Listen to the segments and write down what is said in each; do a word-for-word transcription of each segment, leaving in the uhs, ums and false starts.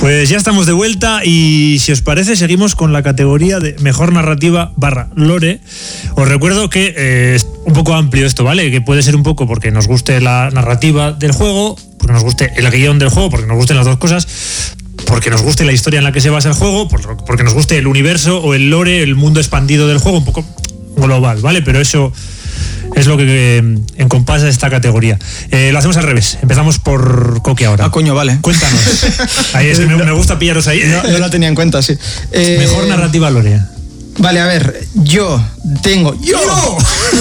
Pues ya estamos de vuelta y si os parece seguimos con la categoría de mejor narrativa barra lore. Os recuerdo que eh, es un poco amplio esto, ¿vale? Que puede ser un poco porque nos guste la narrativa del juego, porque nos guste el guión del juego, porque nos gusten las dos cosas, porque nos guste la historia en la que se basa el juego, porque nos guste el universo o el lore, el mundo expandido del juego, un poco global, ¿vale? Pero eso es lo que eh, encompasa esta categoría. Eh, lo hacemos al revés. Empezamos por Coque ahora. Ah, coño, vale. Cuéntanos. Ahí es, me, me gusta pillaros ahí. No, no la tenía en cuenta, sí. Eh, Mejor narrativa lore. Vale, a ver, yo tengo... ¡Yo! ¡Yo!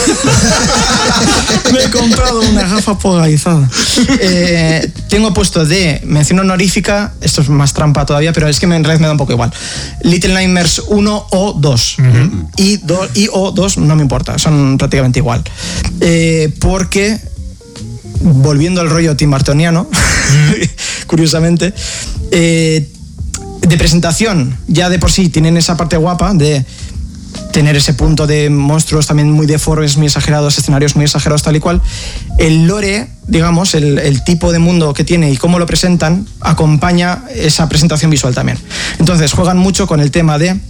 Me he comprado una gafa polarizada. Eh, tengo puesto de mención honorífica, esto es más trampa todavía, pero es que en realidad me da un poco igual. Little Nightmares uno o dos. Uh-huh. Y, do, y o dos no me importa, son prácticamente igual. Eh, porque, volviendo al rollo Tim Burtoniano, uh-huh. curiosamente, eh, de presentación, ya de por sí tienen esa parte guapa de tener ese punto de monstruos también muy deformes, muy exagerados, escenarios muy exagerados, tal y cual. El lore, digamos, el, el tipo de mundo que tiene y cómo lo presentan, acompaña esa presentación visual también. Entonces juegan mucho con el tema de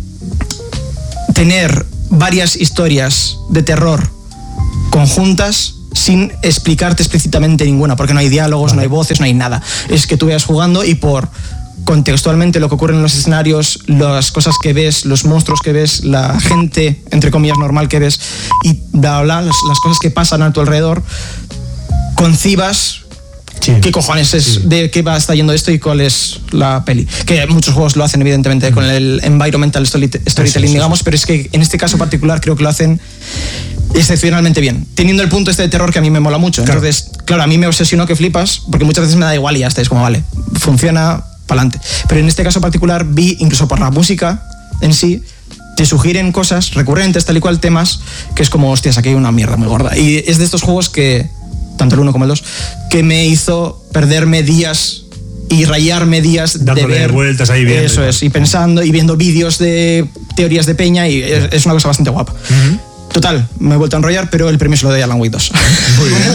tener varias historias de terror conjuntas sin explicarte explícitamente ninguna, porque no hay diálogos, vale. no hay voces, no hay nada. Es que tú vayas jugando y por contextualmente lo que ocurre en los escenarios, las cosas que ves, los monstruos que ves, la gente, entre comillas, normal que ves y bla, bla, las, las cosas que pasan a tu alrededor, concibas sí. qué cojones es, sí. de qué va está yendo esto y cuál es la peli. Que muchos juegos lo hacen, evidentemente, mm. con el environmental storytelling, sí, sí, digamos, sí. pero es que en este caso particular creo que lo hacen excepcionalmente bien, teniendo el punto este de terror que a mí me mola mucho. Claro. Entonces, claro, a mí me obsesionó que flipas, porque muchas veces me da igual y ya está, es como, vale, funciona pa'lante. Pero en este caso particular vi, incluso por la música en sí, te sugieren cosas recurrentes, tal y cual, temas, que es como, hostias, aquí hay una mierda muy gorda. Y es de estos juegos que, tanto el uno como el dos, que me hizo perderme días y rayarme días dándole de ver vueltas ahí viendo. Eso es, y pensando y viendo vídeos de teorías de peña, y es, es una cosa bastante guapa. Uh-huh. Total, me he vuelto a enrollar, pero el premio se lo doy a Alan Wake dos. Muy bien.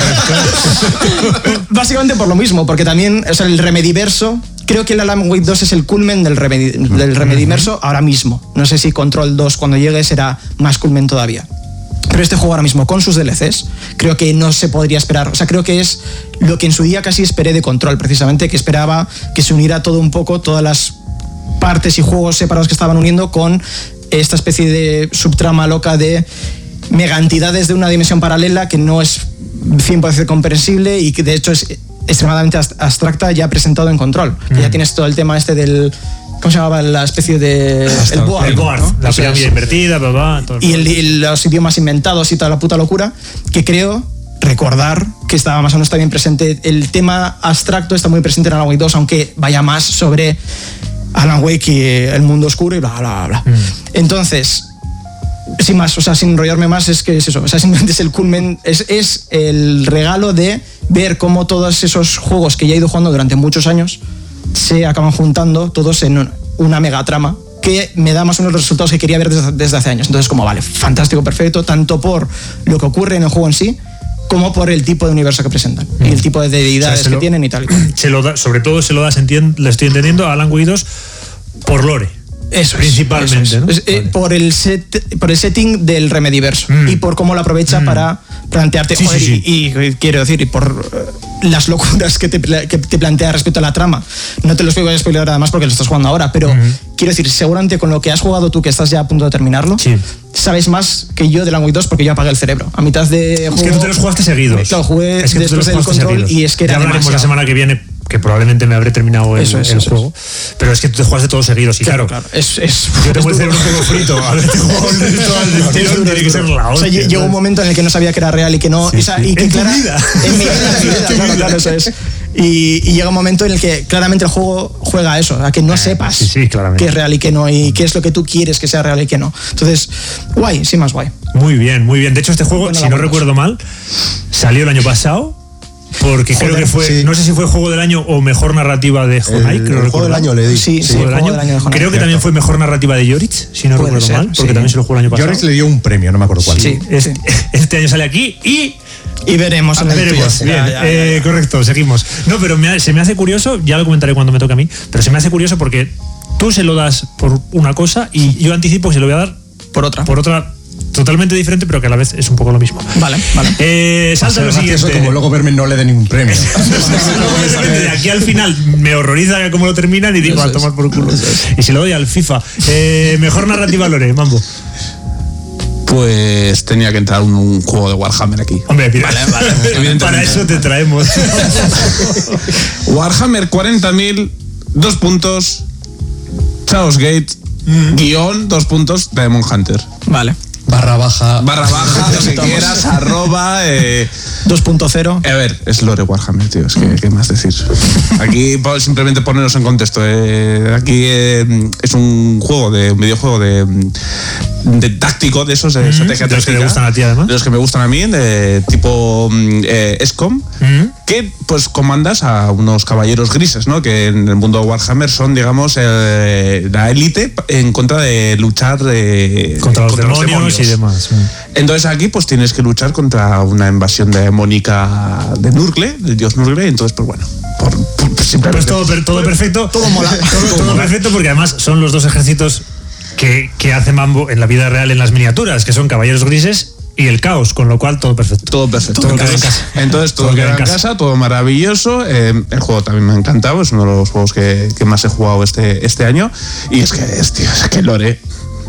Básicamente por lo mismo, porque también, o sea, el Remediverso, creo que el Alan Wake dos es el culmen del, Remedi, del Remediverso ahora mismo. No sé si Control dos cuando llegue será más culmen todavía. Pero este juego ahora mismo, con sus D L Cs, creo que no se podría esperar. O sea, creo que es lo que en su día casi esperé de Control, precisamente, que esperaba que se uniera todo un poco, todas las partes y juegos separados que estaban uniendo con esta especie de subtrama loca de mega entidades de una dimensión paralela que no es cien por ciento comprensible y que de hecho es extremadamente abstracta, ya presentado en Control. Mm. Que ya tienes todo el tema este del... ¿Cómo se llamaba la especie de...? Hasta el board, el board, ¿no? La pirámide invertida, bla, bla, todo el y, el, y los idiomas inventados y toda la puta locura, que creo recordar que estaba más o menos también presente. El tema abstracto está muy presente en Alan Wake dos, aunque vaya más sobre Alan Wake y el mundo oscuro y bla, bla, bla. Mm. Entonces, sin más, o sea, sin enrollarme más, es que es eso. O sea, simplemente es el culmen, es, es el regalo de ver cómo todos esos juegos que ya he ido jugando durante muchos años se acaban juntando todos en una mega trama que me da más o menos los resultados que quería ver desde, desde hace años. Entonces, como vale, fantástico, perfecto, tanto por lo que ocurre en el juego en sí, como por el tipo de universo que presentan mm. y el tipo de deidades o sea, que lo, tienen y tal y tal. Se lo da, sobre todo se lo das, entiendo, le estoy entendiendo, a Alan Wake dos por lore. Eso principalmente, es, eso es. ¿no? Es, eh, vale. por, el set, por el setting del Remediverso mm. y por cómo lo aprovecha mm. para plantearte, sí, joder, sí, sí. Y, y quiero decir, y por uh, las locuras que te, que te plantea respecto a la trama. No te los voy a spoiler además porque lo estás jugando ahora, pero mm. quiero decir, seguramente con lo que has jugado tú, que estás ya a punto de terminarlo, sí. sabes más que yo de Alan Wake dos porque yo apagué el cerebro. A mitad de juego... Es que tú te los jugaste seguidos. Claro, jugué es que después del Control seguidos. Y es que era ya hablaremos demasiado. La semana que viene, que probablemente me habré terminado el, eso es, el eso juego. Es. Pero es que tú te jugaste todos seguidos y claro, claro, claro. Es, es, yo tengo es el cerebro un poco frito. A ver, te juego el tirón, tiene que ser la hostia. O sea, llegó un momento en el que no sabía que era real y que no... Sí, esa, sí. Y que en clara, tu vida. En mi vida, en mi vida, claro, claro, eso es. Y, y llega un momento en el que claramente el juego juega a eso, a que no eh, sepas sí, sí, qué es real y qué no, y qué es lo que tú quieres que sea real y qué no. Entonces, guay, sí, más guay. Muy bien, muy bien. De hecho, este juego, bueno, si no recuerdo mal, salió el año pasado. Porque Joder, creo que fue, sí. no sé si fue juego del año o mejor narrativa de Honai. El, creo el juego del año le di. Sí, sí, juego del año. Del año de creo que también fue mejor narrativa de Yorich, si no Puede recuerdo ser, mal, porque sí. también se lo jugó el año pasado. Yorich le dio un premio, no me acuerdo cuál. Sí, sí. Este, este año sale aquí y Y veremos en el Veremos, tuyo. bien, Ya, ya, ya, eh, ya. correcto, seguimos. No, pero me ha- se me hace curioso, ya lo comentaré cuando me toque a mí, pero se me hace curioso porque tú se lo das por una cosa y yo anticipo que se lo voy a dar Por otra. por otra totalmente diferente, pero que a la vez es un poco lo mismo. Vale, vale. Eh, salta lo siguiente. Eso como luego verme no le dé ningún premio. Luego de repente, de aquí al final me horroriza cómo lo terminan y digo, a tomar por culo. Y se lo doy al FIFA. Eh, mejor narrativa, Lore, Mambo. Pues tenía que entrar un, un juego de Warhammer aquí. Hombre, mira, Evidentemente. para eso te traemos. Warhammer cuarenta mil, dos puntos, Chaos Gate, guión, dos puntos, Demon Hunter. Vale. Barra baja. Barra baja, lo que quieras, arroba. Eh, dos punto cero. A ver, es Lore Warhammer, tío, es que, ¿qué más decir? Aquí po- simplemente ponernos en contexto. Eh, aquí eh, es un juego, de un videojuego de, de táctico, de esos, de estrategia de los que te táctica, gustan a ti, además. De los que me gustan a mí, de tipo mm, eh, S C O M, Mm. que pues comandas a unos caballeros grises, ¿no? Que en el mundo de Warhammer son, digamos, eh, la élite en contra de luchar eh, Contra los demonios y demás. Entonces aquí pues tienes que luchar contra una invasión demónica de Nurgle, del dios Nurgle, entonces pues bueno, por, por- simplemente- Pues todo, per- todo perfecto. todo mola. Todo, todo perfecto porque además son los dos ejércitos que, que hace Mambo en la vida real en las miniaturas, que son caballeros grises y el caos, con lo cual todo perfecto. todo perfecto. Todo queda en entonces, casa. entonces todo, Todo queda queda en en casa. casa. todo maravilloso. Eh, el juego también me ha encantado, es uno de los juegos que, que más he jugado este, este año. Y es que es, tío, es que Lore.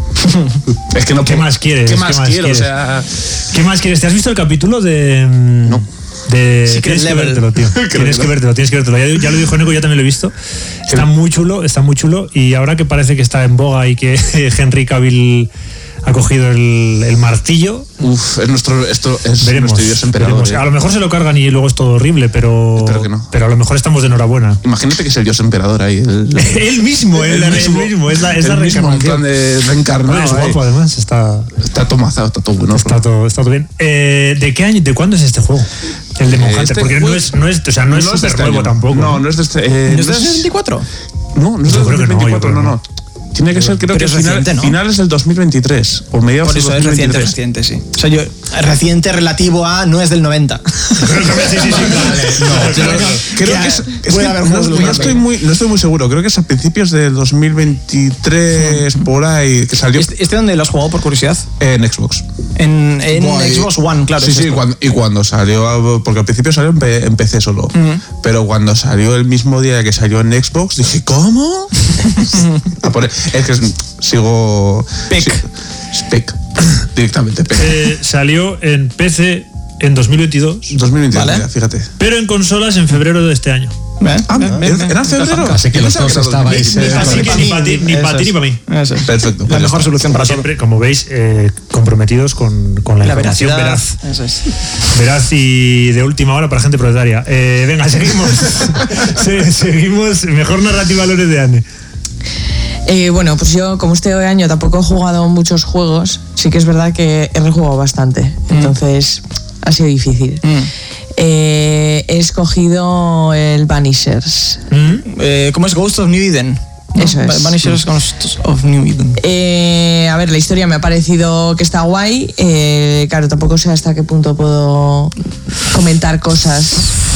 Es que no ¿Qué puedo- más quieres? ¿Qué más, ¿Qué más quiero? quieres? O sea, ¿Qué más quieres? ¿Te has visto el capítulo de.? No. De, Secret tienes que Level. vértelo, tío. Creo Tienes que que no. vértelo, tienes que vértelo. Ya, ya lo dijo Neko, yo también lo he visto. Está muy chulo, está muy chulo. Y ahora que parece que está en boga y que Henry Cavill ha cogido el, el martillo, uf, es nuestro, esto es veremos. nuestro dios emperador. veremos. eh. A lo mejor se lo cargan y luego es todo horrible, pero. Espero que no. Pero a lo mejor estamos de enhorabuena. Imagínate que es el dios emperador ahí. El, Él mismo, él, él mismo, es la, es la el mismo, en reencarnación. plan de reencarnado. Bueno, es ahí. guapo, además, está, Está todo mazado, está todo bueno. está, todo, está todo bien. Eh, ¿De qué año, de cuándo es este juego? El de Monhunter, Este porque juego- no es, no es, o sea, no es de súper este nuevo año. tampoco. No, no es de este. eh, ¿No es de dos mil veinticuatro? No, no es Yo de creo que no, dos mil veinticuatro, yo creo no, que no. Tiene que ser, creo Pero que es final- reciente, ¿no? finales del dos mil veintitrés o mediados Por del eso es reciente, dos mil reciente, veintitrés. sí. O sea, yo, reciente relativo a no es del noventa. Sí, sí, sí, vale. Creo que es, es puede que haber no, juegos de los no noventa. estoy muy, no estoy muy seguro. Creo que es a principios de dos mil veintitrés, por ahí, que salió ¿Este, este dónde lo has jugado por curiosidad? en Xbox. En, en Guay. Xbox One, claro. Sí, es sí, esto. cuando- y cuando salió, porque al principio salió en, P- en P C solo, pero cuando salió el mismo día que salió en Xbox, dije, ¿cómo? A por- es que es- sigo... Pec. sí, es Pec, directamente, Pec. Eh, salió en P C en dos mil veintidós, dos mil veintidós, Vale. mira, fíjate. pero en consolas en febrero de este año. ¿Ven? Ah, ¿Ven? ¿Ven? ¿era ¿Ven? era en febrero? Así que Yo los pensaba dos era estabais, dos mil eh, Así veinte. que ni para ti, ni Eso para ti es. ni para mí. Eso es. Perfecto. La pues mejor ya está. solución para todo. Siempre, como veis, eh, comprometidos con, con la, La información veracidad. veraz. Eso es. Veraz y de última hora para gente proletaria. Eh, venga, seguimos. Se- seguimos. Mejor narrativa, Lore de Anne. Eh, bueno, pues yo como este año tampoco he jugado muchos juegos, sí que es verdad que he rejugado bastante, entonces ha sido difícil. Mm. Eh, he escogido el Vanishers. ¿Mm? Eh, ¿Cómo es Ghost of New Eden? ¿No? Eso es. Vanishers Ghost of New Eden. Eh, a ver, la historia me ha parecido que está guay. Eh, claro, tampoco sé hasta qué punto puedo comentar cosas.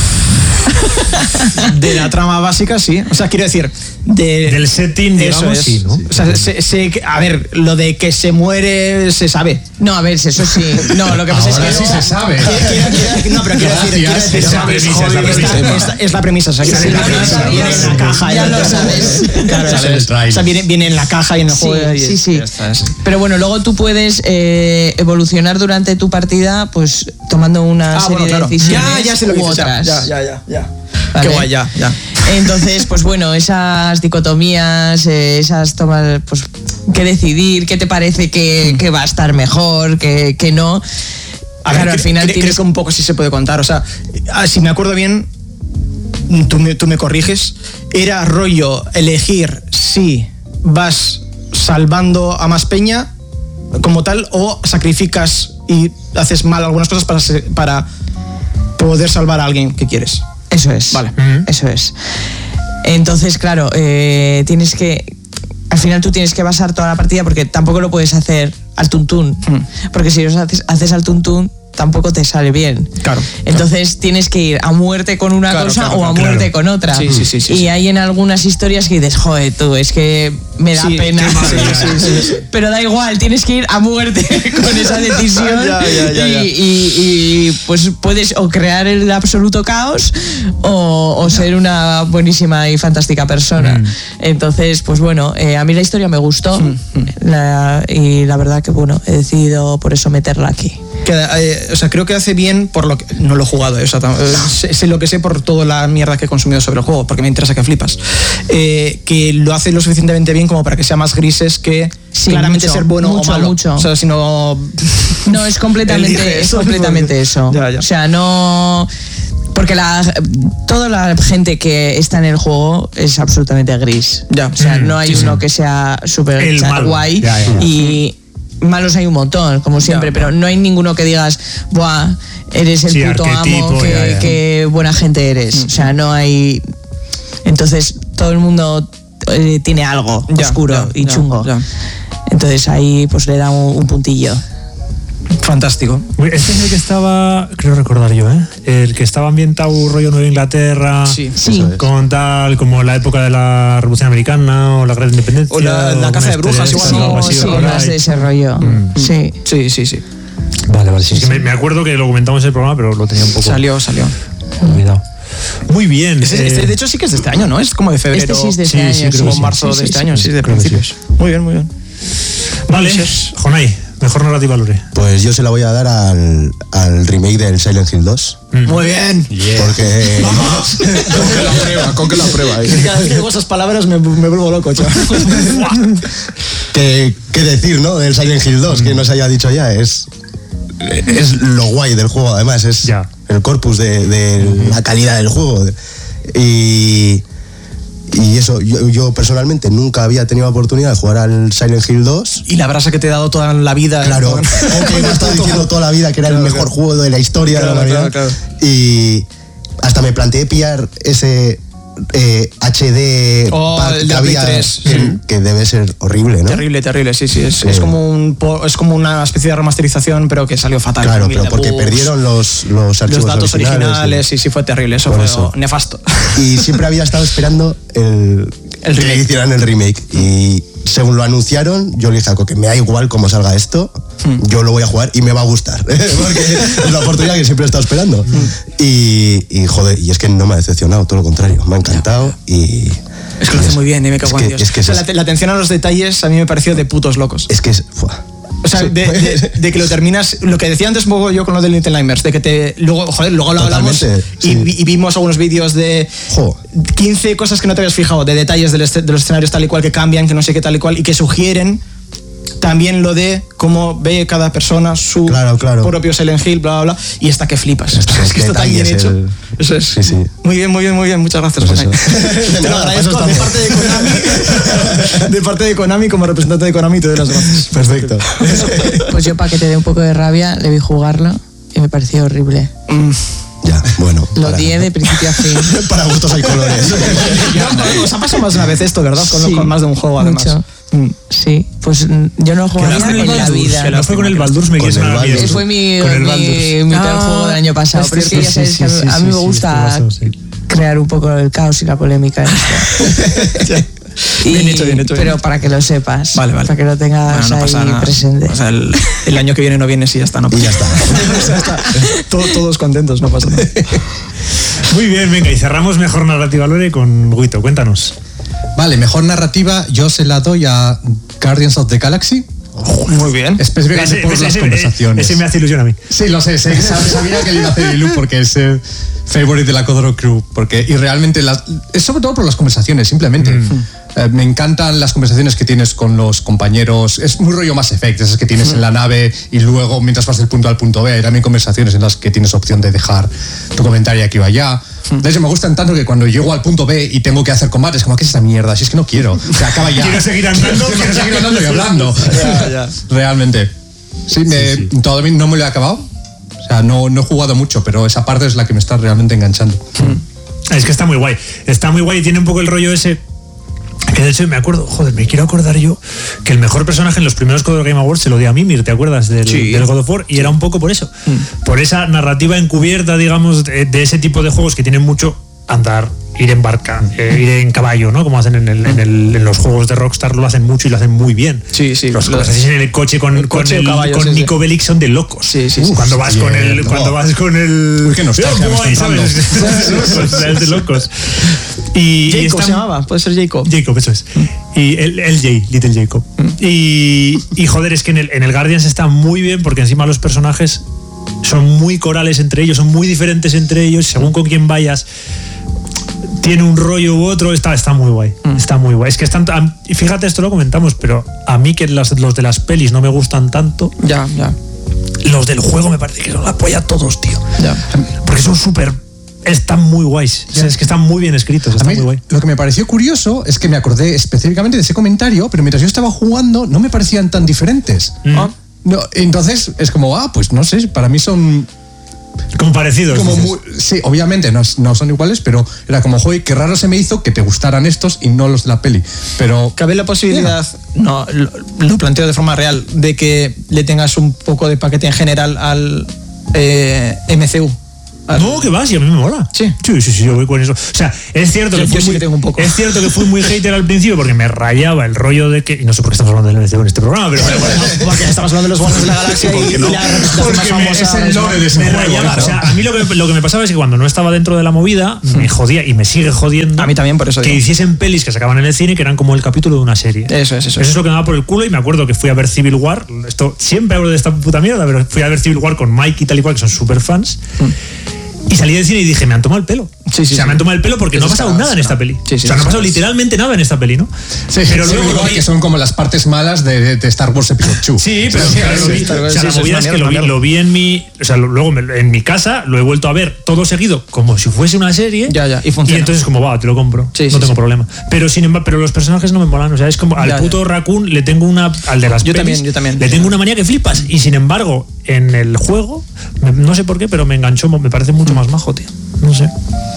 De la trama básica, sí. O sea, quiero decir, de, Del setting, eso digamos, es. sí, ¿no? O sea, sé- sé que- a ver, lo de que se muere se sabe. No, a ver, eso sí. No, lo que pasa Ahora es que sí no- se sabe. Quiero- quiero- quiero- No, pero quiero decir, quiero Gracias, decir, es la sabes, premisa, es la joder, premisa. esta- esta- es la premisa, o sea, que Sí, viene ya lo sabes. en la caja. Ya y lo entonces- sabes. Claro, Sale eso el es. tráiler. O sea, viene, viene en la caja y en el Sí, juego. y sí, es- sí. ya está, sí. Pero bueno, luego tú puedes eh, evolucionar durante tu partida, pues tomando una Ah, serie bueno, claro. de decisiones Ya, ya sé lo que u dices. Ya, otras. ya, ya, ya, ya. Vale. Qué guay, ya, ya. Entonces, pues bueno, esas dicotomías, eh, esas tomas, pues, qué decidir, qué te parece que, que va a estar mejor, que, que no. A Claro, ver, al cre- final cre- tienes... creo que un poco sí se puede contar. O sea, ah, si me acuerdo bien, tú me, tú me corriges, era rollo elegir si vas salvando a más peña como tal o sacrificas y haces mal algunas cosas para, se- para poder salvar a alguien que quieres. Eso es. Vale. Eso es. Entonces, claro, eh, tienes que... Al final tú tienes que basar toda la partida porque tampoco lo puedes hacer al tuntún. Mm. Porque si lo haces, haces al tuntún, tampoco te sale bien. Claro. Entonces tienes que ir a muerte con una Claro, cosa claro, o a claro. muerte con otra. Sí, sí, sí, sí, y sí. hay en algunas historias que dices, joder, tú, es que me da Sí, pena. qué mal, sí, sí, sí, sí. Pero da igual, tienes que ir a muerte con esa decisión. Ya, ya, ya, ya. Y, y- y, pues puedes o crear el absoluto caos o, o ser una buenísima y fantástica persona. Mm. Entonces, pues bueno, eh, a mí la historia me gustó la- y la verdad que bueno, he decidido por eso meterla aquí. Que, eh, o sea, creo que hace bien por lo que... No lo he jugado, eh, o sea, tam- eh, sé, sé lo que sé por toda la mierda que he consumido sobre el juego, porque me interesa que flipas. Eh, que lo hace lo suficientemente bien como para que sea más grises que Sí, claramente mucho, ser bueno mucho, o malo. mucho. O sea, sino... No, es completamente, Elige es eso, completamente porque- eso. Ya, ya. O sea, no... Porque la, toda la gente que está en el juego es absolutamente gris. Ya. O sea, Mm, no hay sí, sí. uno que sea súper El chat malo. guay Ya, ya, ya. y malos hay un montón, como siempre, Ya. pero no hay ninguno que digas, buah, eres el Sí, puto arquetipo, amo, que, ya, ya. que buena gente eres. O sea, no hay... Entonces, todo el mundo eh, tiene algo Ya, oscuro ya, y ya, chungo. ya. Entonces ahí pues le da un, un puntillo. Fantástico. Uy, este es el que estaba, creo recordar yo, ¿eh? El que estaba ambientado rollo Nueva Inglaterra. Sí. Sí. Eso es. Con tal, como la época de la Revolución Americana o la Gran Independencia. O la- la o caza una de brujas, historia igual, esta, ¿no? algo así, sí, por más ahí. de ese rollo. Sí. Sí, sí, sí. Vale, vale, sí, es que me, me acuerdo que lo comentamos en el programa, pero lo tenía un poco Salió, salió. olvidado. Muy bien. Este, eh, este, de hecho, sí que es de este año, ¿no? Es como de febrero. Este sí es de este sí, año. sí, creo o que sí. marzo Sí, de sí, este sí. año, sí, de creo que sí. principios. Muy bien, muy bien. Vale, Jonay, mejor narrativa Lore. Pues yo se la voy a dar al, al remake del Silent Hill dos. Muy bien. Porque. Con que la prueba, con que la prueba. eh. Cada vez que digo esas palabras me, me vuelvo loco, chaval. ¿Qué, qué decir, no? Del Silent Hill dos, que no se haya dicho ya. Es. Es lo guay del juego, además. Es Ya. el corpus de, de la calidad del juego. Y. Y eso, yo, yo personalmente nunca había tenido la oportunidad de jugar al Silent Hill dos. Y la brasa que te he dado toda la vida. Claro, Con- aunque me he estado diciendo toda la vida que era Claro, el mejor claro. juego de la historia Claro, de la Navidad. claro, Y hasta me planteé pillar ese eh, H D Oh, pack el que de había, Play tres, que, sí. que debe ser horrible, ¿no? Terrible, terrible, sí, sí. Es, Sí. es como un po- es como una especie de remasterización, pero que salió fatal. Claro, Mil pero de porque bugs, perdieron los, los archivos los datos originales, originales. sí, sí, fue terrible. Eso Por fue eso. nefasto. Y siempre había estado esperando el, El que remake. hicieran el remake. Y según lo anunciaron, yo le dije a Coque, me da igual cómo salga esto, Hmm. yo lo voy a jugar y me va a gustar. Porque es la oportunidad que siempre he estado esperando. Hmm. Y, y, joder, y es que no me ha decepcionado, todo lo contrario, me ha encantado y... Es que lo hace muy bien, dime que es Juan que, Dios. es que O sea, es- la, la atención a los detalles a mí me pareció de putos locos. es que es... fuah. O sea, Sí. de, de- de que lo terminas, lo que decía antes un poco yo con lo del Little Nightmares, de que te, luego, joder, luego lo hablamos Totalmente, y, sí. vi- y vimos algunos vídeos de Jo. quince cosas que no te habías fijado, de detalles del este- de los escenarios tal y cual que cambian, que no sé qué tal y cual, y que sugieren también lo de cómo ve cada persona su Claro, claro. propio Silent Hill, bla, bla, bla, y esta que flipas. Estos Es que está tan bien detalles, hecho. el- Eso es. Sí, sí. Muy bien, muy bien, muy bien. Muchas gracias, Pues Juan. eso. Te lo Nada, agradezco para de eso parte de Konami. De parte de Konami, como representante de Konami, te doy las gracias. Perfecto. Pues yo, para que te dé un poco de rabia, le vi jugarlo y me pareció horrible. Mm. Ya, bueno. Lo para- odié de principio a fin. Para gustos hay colores. No, os ha pasado más de una vez esto, ¿verdad? Con, Sí, con más de un juego, además. mucho. Mm. Sí, pues mm, yo no jugaría lástima en que la no vida. Qué No fue con el lástima, Baldur's, me con quiso el sonar bien. Baldur's. Ese fue mi, Con el mi, Baldur's. mi peor Ah, juego del año pasado. es Pero es que ya cierto, sabes sí, que a sí, mí- a mí me sí, sí, gusta esto pasó, sí. crear un poco el caos y la polémica en esto. Y- Bien hecho, bien hecho, bien Pero hecho. para que lo sepas. Vale, vale. Para que lo tengas Bueno, no ahí pasa nada. presente. O sea, el, el año que viene no vienes y ya está. No Y pasa ya está. O sea, está. To- todos contentos, no pasa nada. Muy bien, venga, y cerramos mejor narrativa Lore con Guito, cuéntanos. Vale, mejor narrativa yo se la doy a Guardians of the Galaxy. Muy bien. Específicamente Ese- por ese- las ese- conversaciones. Ese me hace ilusión a mí. Sí, lo sé, sé, sab- sabía que le iba a hacer Ilu porque es eh, favorite de la Codoro Crew. Porque, y realmente, las, es sobre todo por las conversaciones, simplemente. Eh, me encantan las conversaciones que tienes con los compañeros. Es muy rollo Mass Effect, esas que tienes en la nave y luego, mientras vas del punto A al punto B, hay también conversaciones en las que tienes opción de dejar tu comentario aquí o allá. De hecho, me gustan tanto que cuando llego al punto B y tengo que hacer combates, como, ¿qué es esta mierda? Si es que no quiero. O sea, acaba ya. Quiero seguir andando. Quiero seguir andando y hablando. Ya, ya. Realmente. Sí, me, todavía no me lo he acabado. O sea, no, no he jugado mucho, pero esa parte es la que me está realmente enganchando. Es que está muy guay. Está muy guay y tiene un poco el rollo ese que Que de hecho me acuerdo, joder, me quiero acordar yo que el mejor personaje en los primeros God of Game Awards se lo dio a Mimir, ¿te acuerdas? Del, Sí. del God of War. Y era un poco por eso. Mm. Por esa narrativa encubierta, digamos, de, de ese tipo de juegos que tienen mucho andar, ir en barca, eh, ir en caballo, ¿no? Como hacen en, el, en, el, en los juegos de Rockstar, lo hacen mucho y lo hacen muy bien. Sí, sí. Los Lo- que hacéis en el coche con, el coche con, o el, caballo, con sí, Nico sí. Bellic son de locos. Sí, sí, Uh, sí. cuando vas con el, Bien, cuando oh. vas con el. Uy, qué nostalgia ¿Cómo me hay, está sabes? O sea, es de locos. Y, y Jacob están- se llamaba, puede ser Jacob. Jacob, eso es. Y el, el Jay, Little Jacob. Y, y joder, es que en el, en el Guardians está muy bien porque encima los personajes son muy corales entre ellos, son muy diferentes entre ellos, según con quién vayas. Tiene un rollo u otro, está, está muy guay. Está muy guay. Es que están. a- Y fíjate, esto lo comentamos, pero a mí que las- los de las pelis no me gustan tanto, Ya, ya. los del juego me parece que son la polla todos, tío. Ya. Porque son súper. Están muy guays. O sea, es que están muy bien escritos, A están mí, muy guay. lo que me pareció curioso es que me acordé específicamente de ese comentario, pero mientras yo estaba jugando no me parecían tan diferentes. Mm. No, entonces es como, ah, pues no sé, para mí son Como parecidos. como dices. muy, sí, obviamente no, no son iguales, pero era como, joder, qué raro se me hizo que te gustaran estos y no los de la peli. Pero Cabe la posibilidad, no, lo, lo planteo de forma real, de que le tengas un poco de paquete en general al eh, M C U. Al- No, que va, sí, a mí me mola. Sí. Sí, sí, sí, yo voy con eso. O sea, es cierto Yo- que yo fui sí muy, que tengo un poco. es cierto que fui muy hater al principio porque me rayaba el rollo de que, y no sé por qué estamos hablando del M C U en este programa, pero Porque estamos hablando de los Guardianes de la Galaxia y, y la representación más Porque me- famosa. es el lore de ese me juego, rayaba. claro. O sea, a mí lo que, lo que me pasaba es que cuando no estaba dentro de la movida, me jodía y me sigue jodiendo. A mí también, por eso Que digo. hiciesen pelis que sacaban en el cine que eran como el capítulo de una serie. Eso es, eso Eso es. es lo que me daba por el culo y me acuerdo que fui a ver Civil War. Esto siempre hablo de esta puta mierda, pero fui a ver Civil War con Mike y tal y cual, que son súper fans. Y salí del cine y dije, me han tomado el pelo. Sí, sí, o sea, sí. me han tomado el pelo porque Es no ha pasado descarado, nada en esta descarado. peli. Sí, sí, o sea, no ha pasado descarado. literalmente nada en esta peli, ¿no? sí, pero sí, luego lo igual vi- que son como las partes malas de, de Star Wars Episode dos. Sí, pero Sí, claro, sí, lo vi- Star o Wars, sea, sí, la eso es movida una es que mierda, lo vi, una lo vi en mi. O sea, lo- luego me- en mi casa lo he vuelto a ver todo seguido, como si fuese una serie. Ya, ya, y funciona. entonces, como va, te lo compro. Sí, no sí, tengo sí. problema. Pero sin embargo, pero los personajes no me molan. O sea, es como al Ya, ya. puto Raccoon le tengo una. Al de las Yo pelis, también, yo también. Le tengo una manía que flipas. Y sin embargo, en el juego, me- no sé por qué, pero me enganchó, me parece mucho más majo, tío. No sé.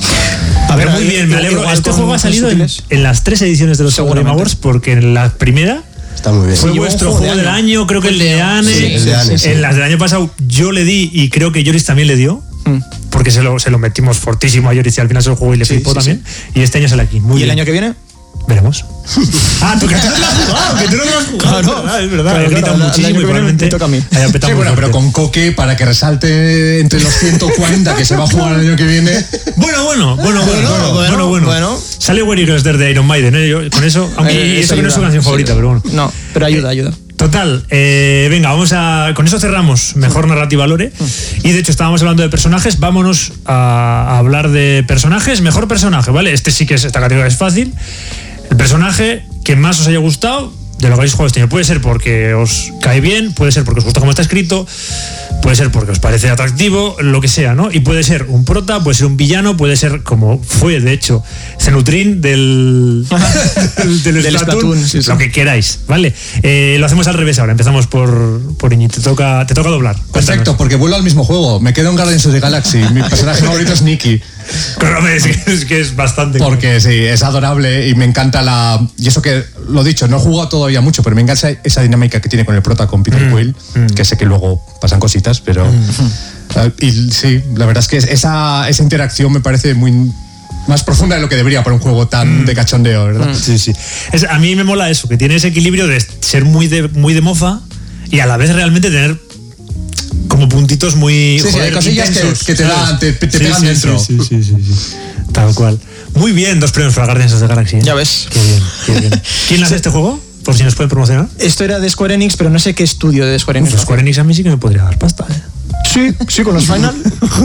A Pero ver, muy bien, me alegro. igual Este con- juego ha con salido en, sutiles. en las tres ediciones de los Game Seguramente. Awards, porque en la primera Está muy bien. fue llevó un vuestro juego juego de del año. año, creo que el de Anne. Sí, el de Anne, sí. En las del año pasado yo le di y creo que Joris también le dio. Mm. Porque se lo, se lo metimos fortísimo a Joris y al final se lo jugó y le Sí, flipó sí, también. Y este año sale aquí. Muy ¿Y el bien. año que viene? Veremos. Ah, tú que tú no lo has jugado, que tú no lo has jugado. Claro. Es verdad, es verdad. Claro, He gritado claro, el año muchísimo que y viene probablemente me toca a mí. haya petado Sí, muy bueno, pero fuerte. con Coque para que resalte entre los ciento cuarenta que se va a jugar el año que viene. Bueno, bueno, bueno, bueno, bueno, bueno, bueno, bueno. bueno. Sale Where Eagles There de Iron Maiden, ¿eh? Yo, con eso, aunque Eh, y eso que no es su ayuda. canción favorita, Sí. pero bueno. No, pero ayuda, ayuda. Total, eh, venga, vamos a. Con eso cerramos mejor narrativa lore. Y de hecho, estábamos hablando de personajes. Vámonos a, a hablar de personajes. Mejor personaje, ¿vale? Este sí que es, esta categoría es fácil. El personaje que más os haya gustado de lo que habéis jugado este año. Puede ser porque os cae bien, puede ser porque os gusta cómo está escrito, puede ser porque os parece atractivo, lo que sea, ¿no? Y puede ser un prota, puede ser un villano, puede ser como fue, de hecho, Zenutrin del, del, del Del Splatoon, Splatoon, sí, sí. lo que queráis, ¿vale? Eh, lo hacemos al revés ahora. Empezamos por, por Iñi. Te toca, te toca doblar. Cuéntanos. Perfecto, porque vuelvo al mismo juego. Me quedo en Guardians of the Galaxy. Mi personaje favorito es Nikki. Claro, es que, es que es bastante. Porque sí, es adorable y me encanta la. Y eso que, lo dicho, no he jugado todavía mucho, pero me encanta esa, esa dinámica que tiene con el prota, con Peter Quill, que sé que luego pasan cositas, pero. eh, y sí, la verdad es que esa, esa interacción me parece muy. Más profunda de lo que debería para un juego tan de cachondeo, ¿verdad? Sí, sí. Es, a mí me mola eso, que tiene ese equilibrio de ser muy de, muy de mofa y a la vez realmente tener como puntitos muy. Sí, sí, hay cosillas que- intensos, que te ¿sabes? dan, te- te Sí, pegan sí, dentro. Sí, sí, sí, sí, sí. Tal cual. Muy bien, dos premios para Guardians of the Galaxy. ¿eh? Ya ves. Qué bien, qué bien. ¿Quién hace este juego? Por si nos pueden promocionar. Esto era de Square Enix, pero no sé qué estudio de Square Enix. Pues Square Enix a mí sí que me podría dar pasta. ¿eh? Sí, sí, con los Final.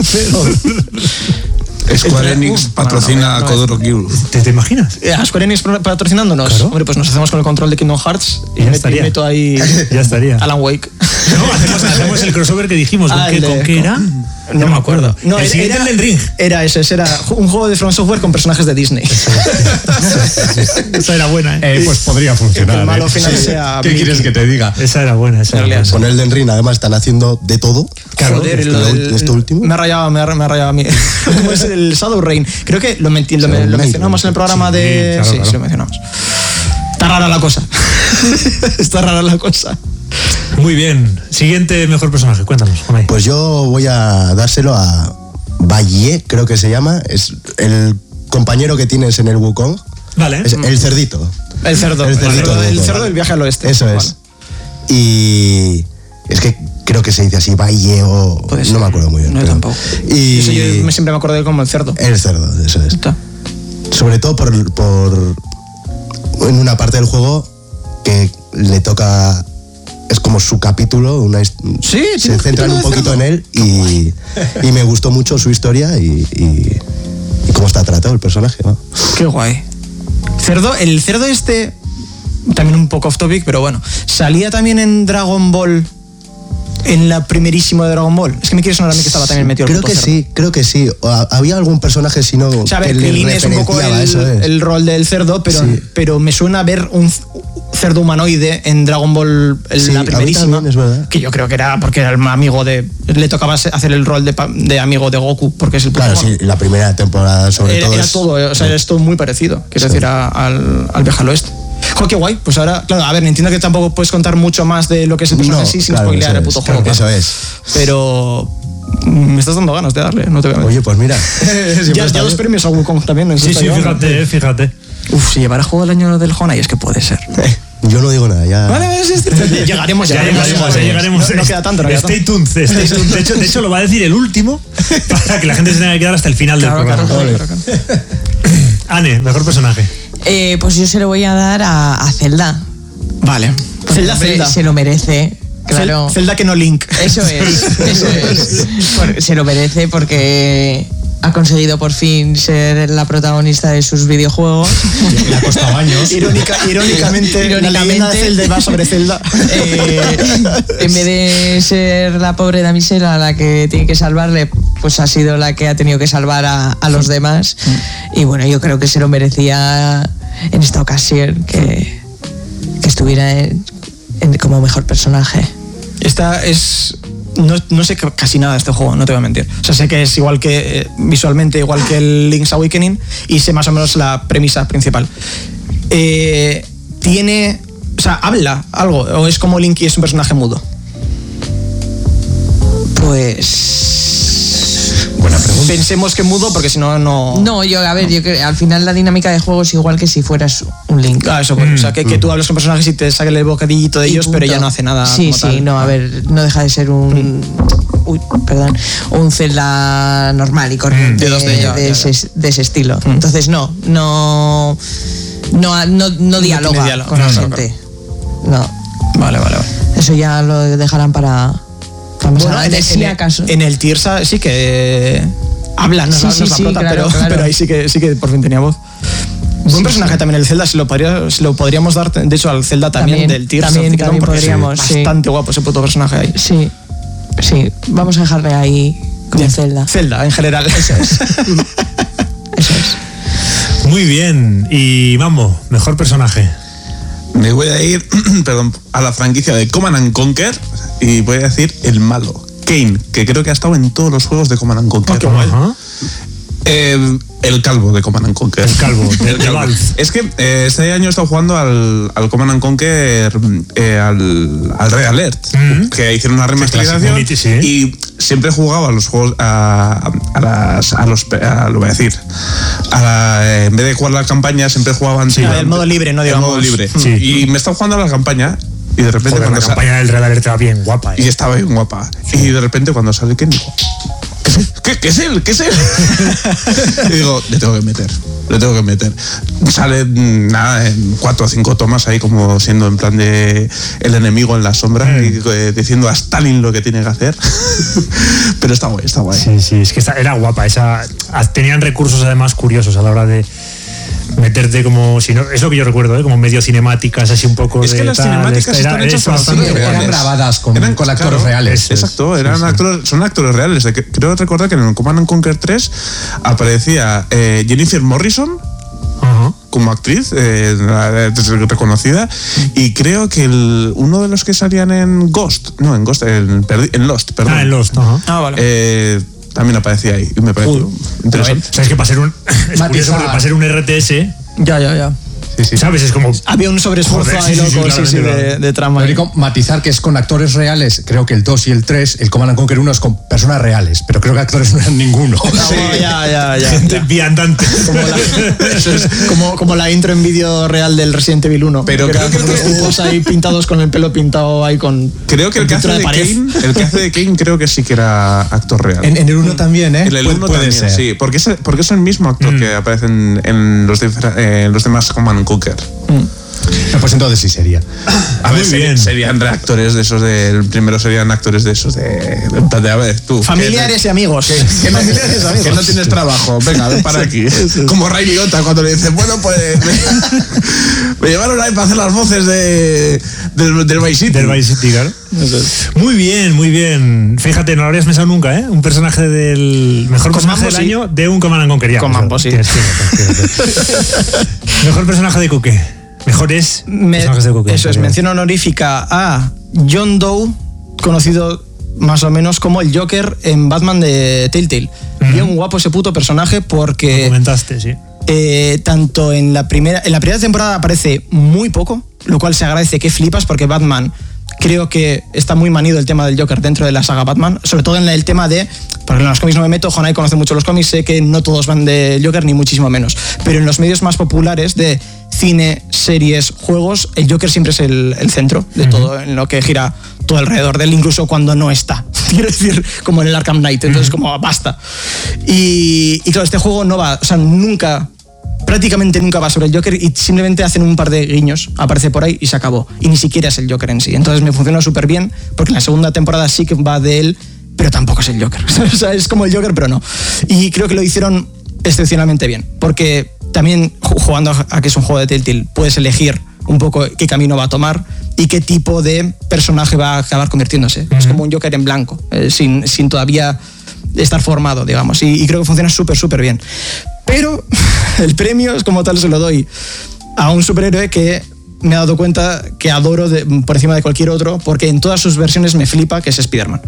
Square Enix Uh, patrocina no, no, no, a Kodoro Kill. ¿Te, ¿Te imaginas? Eh, ¿A Square Enix patrocinándonos? Claro. Hombre, pues nos hacemos con el control de Kingdom Hearts y Ya meto, estaría. y meto ahí Ya estaría. Alan Wake. No, hacemos, hacemos el crossover que dijimos. ¿Con, Ah, qué, el de- ¿con qué era? No me acuerdo. No, el siguiente era, el del Ring. Era ese, ese era un juego de From Software con personajes de Disney. Esa era buena, ¿eh? Eh, pues podría funcionar. Que el malo ¿eh? final sea ¿Qué Mickey. quieres que te diga? Esa era buena, esa era En realidad, buena. Con Elden Ring, además, están haciendo de todo. Joder, esto, el- el- el- esto último. Me ha rayado, me ha, me ha rayado a mí. ¿Cómo es el Shadow Rain? Creo que lo, menti- lo, Shadow lo Rain, mencionamos en el programa sí, de. claro, sí, claro. sí, lo mencionamos. Está rara la cosa. Está rara la cosa. Muy bien. Siguiente mejor personaje, cuéntanos, Jonai. Pues yo voy a dárselo a Valle, creo que se llama. Es el compañero que tienes en el Wukong. Vale. Es el cerdito. El cerdo. El El cerdito cerdo, de el Wukong. cerdo del viaje al oeste. Eso es. Y es que creo que se dice así, Valle o... Puede no ser. me acuerdo muy bien. No, yo pero- tampoco. Y Eso yo me- siempre me acuerdo de él como el cerdo. el cerdo, eso es. Está. Sobre todo por, por en una parte del juego que le toca, es como su capítulo, una, his- Sí, tiene se un centran capítulo un de poquito cerdo. en él y, y me gustó mucho su historia y, y, y cómo está tratado el personaje, ¿no? Qué guay. Cerdo, el cerdo este, también un poco off topic, pero bueno, salía también en Dragon Ball, en la primerísima de Dragon Ball. Es que me quiere sonar a mí que estaba también metido el Creo puto que cerdo. sí, creo que sí. O a- había algún personaje, si no, O sea, a ver, que le Krillin es un poco referenciaba, el, eso es. el rol del cerdo, pero, Sí. pero me suena ver un c- cerdo humanoide en Dragon Ball, en Sí, a la mí primerísima. también, es verdad. Que yo creo que era porque era el amigo de. Le tocaba se- hacer el rol de, pa- de amigo de Goku, porque es el Claro, Pokémon. sí, la primera temporada sobre Era, todo era es- todo, eh, o sea, es todo muy parecido, quiero Sí. decir, a- al, al viaje al oeste. Jo, qué guay. Pues ahora, claro, a ver, entiendo que tampoco puedes contar mucho más de lo que es el personaje No, en sí sin claro, spoilear eso el es, puto claro, juego. eso claro. es. Pero mm, me estás dando ganas de darle, no te voy a mentir. Oye, pues mira. ya, ya los premios a Wukong también. Sí, sí, fíjate, eh, fíjate. Uf, si llevará juego del año del Honai, es que puede ser. Eh, yo no digo nada, ya. Vale, vale, sí, sí, sí. Llegaremos, Ya llegaremos, ya llegaremos. No, no queda tanto, no queda Stay tanto. tuned, stay tuned. De hecho, de hecho, lo va a decir el último para que la gente se tenga que quedar hasta el final Claro, del claro, programa. claro, claro, claro. Ane, mejor personaje. Eh, pues yo se lo voy a dar a, a Zelda. Vale. Zelda, Hombre, Zelda. Se lo merece, claro. Cel- Zelda que no Link. Eso es, eso es. Por- se lo merece porque ha conseguido por fin ser la protagonista de sus videojuegos. Le ha costado años. Irónica, irónicamente, la leyenda de Irónicamente. Zelda va sobre Zelda. Eh, en vez de ser la pobre damisela la que tiene que salvarle, pues ha sido la que ha tenido que salvar a, a los demás. Y bueno, yo creo que se lo merecía en esta ocasión que, que estuviera en- en- como mejor personaje. Esta es. No, no sé ca- casi nada de este juego, no te voy a mentir. O sea, sé que es igual que. eh, visualmente igual que el Link's Awakening y sé más o menos la premisa principal. Eh, tiene. O sea, habla algo, o es como Link y es un personaje mudo. Pues. Buena pregunta. Pensemos que mudo, porque si no, no. No, yo, a ver, yo creo al final la dinámica de juego es igual que si fueras un Link. Ah, eso, bueno, o sea, que, que tú hablas con personajes y te saquen el bocadillito de Y ellos, pero punto. ya no hace nada. Sí, como sí, tal. no, a ver, no deja de ser un. Uy, perdón. Un Zelda normal y corriente. De dos D, ya, de, ya, ese, de ese estilo. Entonces, no, no. No, no, no dialoga tiene diálogo. con No, la no, gente. No. Vale, vale, vale. Eso ya lo dejarán para. para más Bueno, en, adelante, el- si en el- acaso. en el Tirsa sí que habla, no, Sí, no sí, es la sí, prota, claro, pero, claro. pero ahí sí que, sí que por fin tenía voz. Buen Sí, personaje sí. también el Zelda, se lo, podría- se lo podríamos dar, de hecho, al Zelda también, También, del Tears of también, the Kingdom, también porque podríamos, es sí. bastante guapo ese puto personaje ahí. Sí, sí. Vamos a dejarle ahí como Bien. Zelda. Zelda, en general. Eso es. Eso es. Muy bien. Y Mambo, mejor personaje. Me voy a ir, perdón, a la franquicia de Command and Conquer y voy a decir el malo, Kane, que creo que ha estado en todos los juegos de Command and Conquer. Ajá. Eh, el calvo de Command and Conquer. El calvo, de- El de calvo. Valve. Es que eh, este año he estado jugando al, al Command and Conquer, eh, al, al Red Alert, Mm. que hicieron una remasterización clásico, sí. y siempre he jugado a los juegos, a, a las, a los, a- lo voy a decir, a la- eh, en vez de jugar la campaña siempre jugaba Sí, el modo libre, no el digamos. modo libre. Sí. Y me he estado jugando a la campaña y de repente Joder, la cuando sa- campaña del Red Alert era bien guapa. y ¿eh? estaba bien guapa. Y de repente cuando sale Ken digo, ¿qué es él? ¿Qué, qué es él? ¿Qué es él? Y digo, le tengo que meter, le tengo que meter. Sale mm, nada, en cuatro o cinco tomas ahí como siendo en plan de el enemigo en la sombra Mm. y eh, diciendo a Stalin lo que tiene que hacer. Pero está guay, está guay. Sí, sí, es que esta- era guapa. Esa, tenían recursos además curiosos a la hora de meterte como, si no, es lo que yo recuerdo, ¿eh? Como medio cinemáticas, así un poco Es de que las tal, cinemáticas era- están hechas eso bastante bastante reales. Eran grabadas con, Eran- con actores claro, reales. Exacto, eran Sí, sí. actores, son actores reales. De que- creo recordar que en el Command and Conquer tres aparecía eh, Jennifer Morrison Ajá. como actriz eh, reconocida y creo que el, uno de los que salían en Ghost, no, en Ghost, en, perdi- en Lost, perdón. Ah, en Lost, ajá. Ah, vale. Eh, también aparecía ahí y me pareció Joder. interesante. O sea, es que para ser un, es curioso Matizada. porque para ser un R T S, Ya, ya, ya. Sí, sí. ¿Sabes? Es como... Había un sobreesfuerzo Joder, ahí sí, sí, sí, loco, sí, sí, claramente, de, de trama. Lo único, matizar que es con actores reales. Creo que el dos y el tres, el Command and Conquer uno es con personas reales, pero creo que actores no eran ninguno. No, ya, ya, ya. Gente ya. viandante. Como la, como, como la intro en vídeo real del Resident Evil uno. Pero que creo eran que como el los que- tipos ahí pintados con el pelo pintado ahí con. Creo que el con que hace pintura de pared. Kane, el que hace de Kane creo que sí que era actor real. En, en el uno también, ¿eh? En el Pu- uno puede también, ser. sí, porque es, porque es el mismo actor que aparece en, en los, difer- eh, en los demás Command and Conquer. No, pues entonces sí sería. A ver, Muy seri- bien. serían actores de esos del primero serían actores de esos de, de, de a ver, tú. Familiares y amigos. Que, que no, Familiares y amigos. que no tienes trabajo, venga, ven para aquí. Como Ray Liotta cuando le dicen, bueno, pues me, me llevaron ahí para hacer las voces de, del, del Vice City. Del Vice City, claro. Muy bien, muy bien. Fíjate, no lo habrías pensado nunca, ¿eh? Un personaje del mejor Con personaje Mambo, del sí. año de un Command and Conquer. Ya, Con o sea, Mambo, sí. tienes- tienes- tienes- Mejor personaje de Coque. Mejores Me- personajes de Coque. eso es, mención honorífica a John Doe, conocido más o menos como el Joker en Batman de Telltale. Bien guapo ese puto personaje Lo porque comentaste, sí. eh, tanto en la primera en la primera temporada aparece muy poco, lo cual se agradece que flipas porque Batman creo que está muy manido el tema del Joker dentro de la saga Batman, sobre todo en el tema de, porque en los cómics no me meto, Jonai conoce mucho los cómics, sé que no todos van de Joker ni muchísimo menos, pero en los medios más populares de cine, series, juegos, el Joker siempre es el, el centro de todo, en lo que gira todo alrededor de él, incluso cuando no está. Quiero decir, como en el Arkham Knight, entonces como basta. Y, y claro, este juego no va, o sea, nunca, prácticamente nunca va sobre el Joker y simplemente hacen un par de guiños, aparece por ahí y se acabó. Y ni siquiera es el Joker en sí. Entonces me funciona súper bien, porque en la segunda temporada sí que va de él, pero tampoco es el Joker. O sea, es como el Joker, pero no. Y creo que lo hicieron excepcionalmente bien, porque también ju- jugando a que es un juego de Telltale, puedes elegir un poco qué camino va a tomar y qué tipo de personaje va a acabar convirtiéndose. Es como un Joker en blanco, eh, sin, sin todavía estar formado, digamos. Y, y creo que funciona súper, súper bien. Pero el premio es como tal se lo doy a un superhéroe que me he dado cuenta que adoro de- por encima de cualquier otro, porque en todas sus versiones me flipa, que es Spider-Man.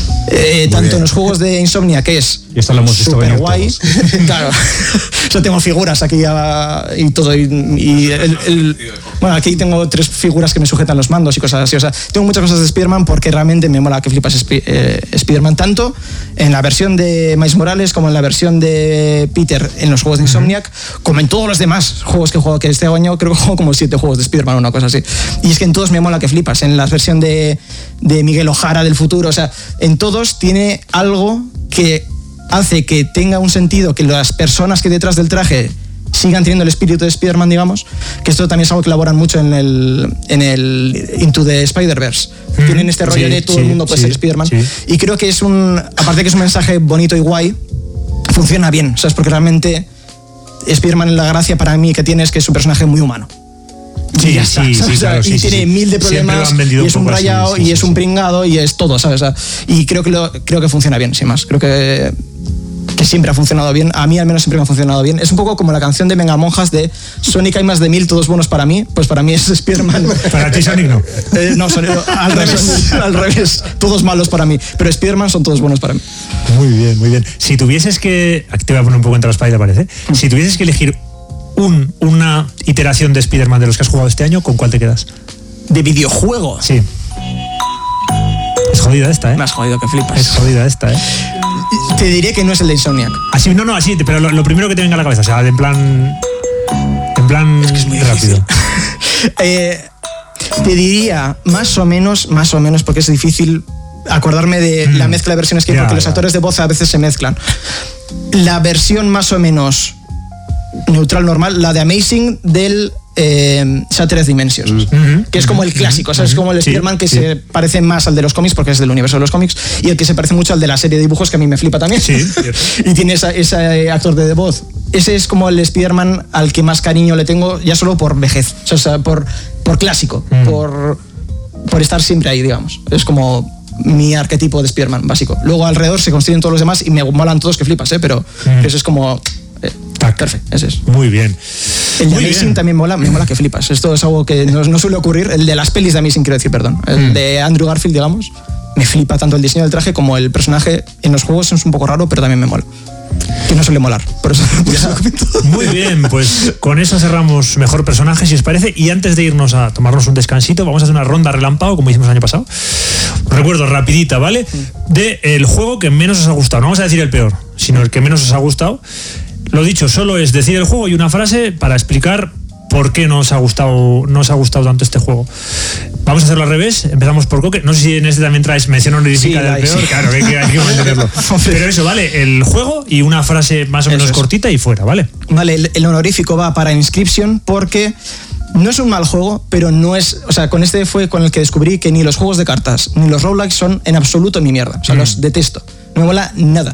Eh, tanto bien. en los juegos de Insomnia, que es Y esto lo hemos visto súper venir guay. todos. Claro, yo tengo figuras aquí ah, y todo. Y, y el- el- bueno, aquí tengo tres figuras que me sujetan los mandos y cosas así. O sea, tengo muchas cosas de Spider-Man porque realmente me mola que flipas Spi- eh, Spider-Man, tanto en la versión de Miles Morales como en la versión de Peter en los juegos de Insomniac, como en todos los demás juegos que he jugado, que este año creo que juego como siete juegos de Spider-Man o una cosa así. Y es que en todos me mola que flipas. En la versión de, de Miguel Ojara del futuro, o sea, en todos tiene algo que hace que tenga un sentido, que las personas que hay detrás del traje sigan teniendo el espíritu de Spider-Man, digamos, que esto también es algo que elaboran mucho en el, en el Into the Spider-Verse. Mm, Tienen este rollo sí, de todo sí, el mundo puede sí, ser Spider-Man. sí. Y creo que es un, aparte de que es un mensaje bonito y guay, funciona bien, ¿sabes? Porque realmente Spider-Man, la gracia para mí que tiene es que es un personaje muy humano. Sí, Y ya está, sí, ¿sabes? sí, O sea, claro, sí, y sí, tiene sí. mil de Siempre lo problemas han vendido y un es un poco así, rayado sí, y sí, es sí. un pringado y es todo, ¿sabes? O sea, y creo que lo, creo que funciona bien, sin más. Creo que que siempre ha funcionado bien, a mí al menos siempre me ha funcionado bien. Es un poco como la canción de Venga Monjas de Sonic hay más de mil, todos buenos para mí, pues para mí es Spider-Man. Para ti Sonic no. Eh, no, Sonic, al revés, al revés, todos malos para mí, pero Spider-Man son todos buenos para mí. Muy bien, muy bien. Si tuvieses que... Aquí te voy a poner un poco entre la espalda, parece. Si tuvieses que elegir un, una iteración de Spider-Man de los que has jugado este año, ¿con cuál te quedas? De videojuegos. Sí. Es jodida esta, ¿eh? Me has jodido que flipas. Es jodida esta, ¿eh? Te diré que no es el de Insomniac. Así, no, no, así, pero lo, lo primero que te venga a la cabeza, o sea, en plan... En plan Es que es muy rápido. difícil. Eh, te diría más o menos, más o menos, porque es difícil acordarme de la mezcla de versiones que hay, Ya, porque los ya. actores de voz a veces se mezclan. La versión más o menos neutral, normal, la de Amazing del eh, Shattered Dimensions, Ujú. que es como el clásico, ¿sabes? Como el Sí, Spider-Man que sí. se parece más al de los cómics, porque es del universo de los cómics, y el que se parece mucho al de la serie de dibujos, que a mí me flipa también. Sí, cierto. Y tiene esa- ese actor de voz. Ese es como el Spider-Man al que más cariño le tengo, ya solo por vejez, o sea, por, por clásico, Mm. por, por estar siempre ahí, digamos. Es como mi arquetipo de Spider-Man básico. Luego alrededor se construyen todos los demás y me molan todos que flipas, ¿eh? Pero Mm. eso es como... eh, Tac. perfecto, ese es. Muy bien. El de Muy Amazing bien. también mola, me mola que flipas. Esto es algo que no, no suele ocurrir. El de las pelis de Amazing, quiero decir, perdón. El Mm. de Andrew Garfield, digamos. Me flipa tanto el diseño del traje como el personaje en los juegos. Es un poco raro, pero también me mola. Que no suele molar, por eso, por eso lo comento. Muy bien, pues con eso cerramos mejor personaje, si os parece. Y antes de irnos a tomarnos un descansito, vamos a hacer una ronda relámpago, como hicimos el año pasado. Recuerdo, rapidita, ¿vale? De el juego que menos os ha gustado. No vamos a decir el peor, sino el que menos os ha gustado. Lo dicho, solo es decir el juego y una frase para explicar por qué no os ha gustado, no os ha gustado tanto este juego. Vamos a hacerlo al revés. Empezamos por Coque. No sé si en este también traes mención honorífica Sí, del ahí peor. sí. Claro, que hay que, hay que mantenerlo. Pero eso, vale, el juego y una frase más o menos Eso es. cortita y fuera, ¿vale? Vale, el, el honorífico va para Inscription porque no es un mal juego, pero no es... O sea, con este fue con el que descubrí que ni los juegos de cartas ni los roguelikes son en absoluto mi mierda. O sea, Mm. los detesto. No me mola nada.